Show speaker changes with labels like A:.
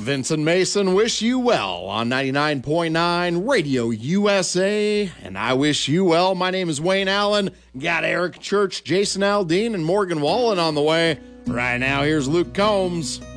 A: Vincent Mason wish you well on 99.9 Radio USA, and I wish you well. My name is Wayne Allen. Got Eric Church, Jason Aldean, and Morgan Wallen on the way. Right now, here's Luke Combs.